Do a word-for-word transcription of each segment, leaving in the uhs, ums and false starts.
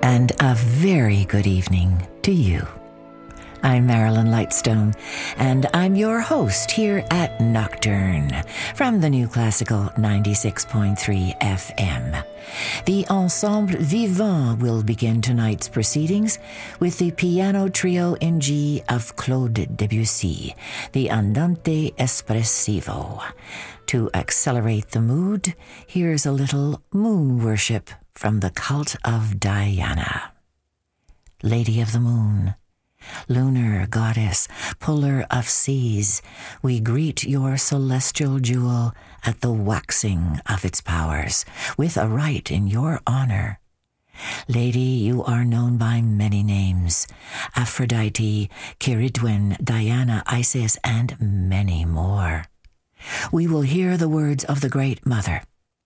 and a very good evening to you. I'm Marilyn Lightstone, and I'm your host here at Nocturne from the New Classical ninety-six point three F M. The Ensemble Vivant will begin tonight's proceedings with the piano trio in G of Claude Debussy, the Andante Espressivo. To accelerate the mood, here's a little moon worship from the cult of Diana. Lady of the Moon, lunar goddess, puller of seas, we greet your celestial jewel at the waxing of its powers, with a rite in your honor. Lady, you are known by many names: Aphrodite, Ceridwen, Diana, Isis, and many more. We will hear the words of the Great Mother.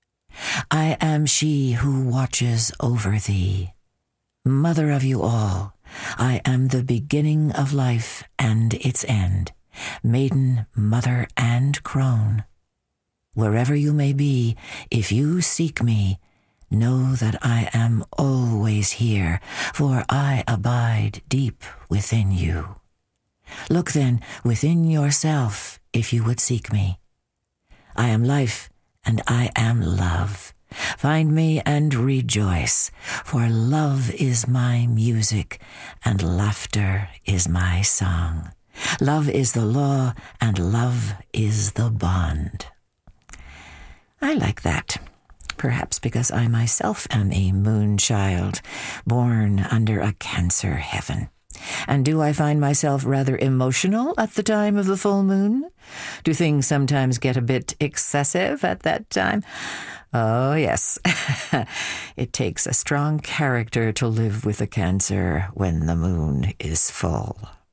I am she who watches over thee. Mother of you all, I am the beginning of life and its end, maiden, mother, and crone. Wherever you may be, if you seek me, know that I am always here, for I abide deep within you. Look then within yourself if you would seek me. I am life and I am love. Find me and rejoice, for love is my music, and laughter is my song. Love is the law, and love is the bond. I like that, perhaps because I myself am a moon child, born under a Cancer heaven. And do I find myself rather emotional at the time of the full moon? Do things sometimes get a bit excessive at that time? Oh, yes. It takes a strong character to live with a Cancer when the moon is full.